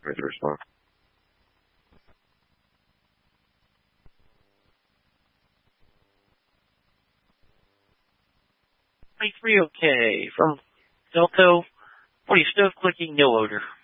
Ready to respond. 23 okay. From Delco, what are you stove clicking? No odor.